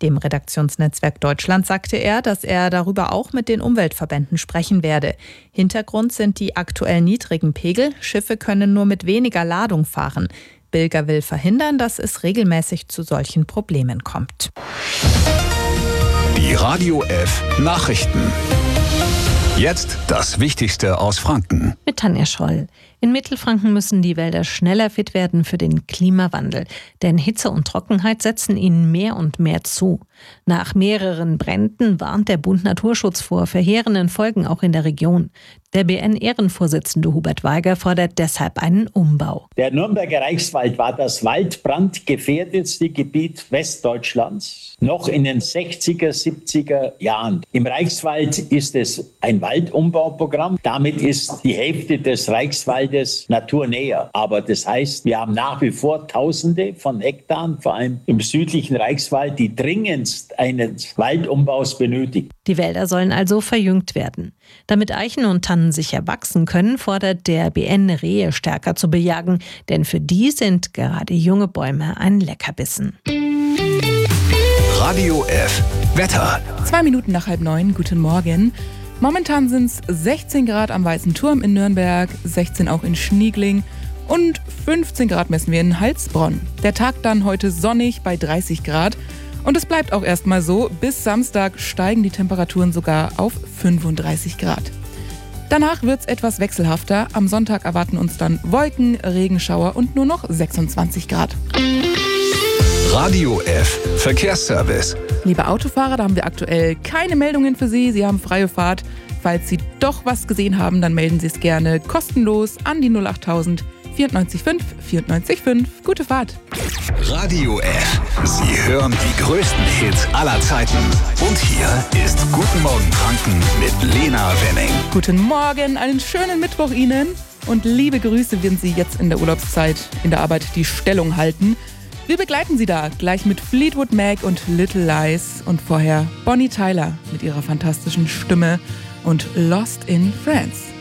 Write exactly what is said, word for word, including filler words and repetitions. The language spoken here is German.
Dem Redaktionsnetzwerk Deutschland sagte er, dass er darüber auch mit den Umweltverbänden sprechen werde. Hintergrund sind die aktuell niedrigen Pegel. Schiffe können nur mit weniger Ladung fahren. Bilger will verhindern, dass es regelmäßig zu solchen Problemen kommt. Die Radio F Nachrichten. Jetzt das Wichtigste aus Franken. Mit Tanja Scholl. In Mittelfranken müssen die Wälder schneller fit werden für den Klimawandel. Denn Hitze und Trockenheit setzen ihnen mehr und mehr zu. Nach mehreren Bränden warnt der Bund Naturschutz vor verheerenden Folgen auch in der Region. Der B N-Ehrenvorsitzende Hubert Weiger fordert deshalb einen Umbau. Der Nürnberger Reichswald war das waldbrandgefährdetste Gebiet Westdeutschlands, noch in den sechziger, siebziger Jahren. Im Reichswald ist es ein Waldumbauprogramm. Damit ist die Hälfte des Reichswaldes naturnäher. Aber das heißt, wir haben nach wie vor Tausende von Hektaren, vor allem im südlichen Reichswald, die dringendst eines Waldumbaus benötigen. Die Wälder sollen also verjüngt werden. Damit Eichen und Tannen sicher wachsen können, fordert der B N, Rehe stärker zu bejagen, denn für die sind gerade junge Bäume ein Leckerbissen. Radio F Wetter. Zwei Minuten nach halb neun, guten Morgen. Momentan sind es sechzehn Grad am Weißen Turm in Nürnberg, sechzehn auch in Schniegling und fünfzehn Grad messen wir in Heilsbronn. Der Tag dann heute sonnig bei dreißig Grad. Und es bleibt auch erstmal so. Bis Samstag steigen die Temperaturen sogar auf fünfunddreißig Grad. Danach wird es etwas wechselhafter. Am Sonntag erwarten uns dann Wolken, Regenschauer und nur noch sechsundzwanzig Grad. Radio F Verkehrsservice. Liebe Autofahrer, da haben wir aktuell keine Meldungen für Sie. Sie haben freie Fahrt. Falls Sie doch was gesehen haben, dann melden Sie es gerne kostenlos an die null achttausend vierundneunzig fünf vierundneunzig fünf. Gute Fahrt. Radio F. Sie hören die größten Hits aller Zeiten. Und hier ist Guten Morgen Franken mit Lena Wenning. Guten Morgen, einen schönen Mittwoch Ihnen. Und liebe Grüße, wenn Sie jetzt in der Urlaubszeit in der Arbeit die Stellung halten. Wir begleiten Sie da gleich mit Fleetwood Mac und Little Lies. Und vorher Bonnie Tyler mit ihrer fantastischen Stimme und Lost in France.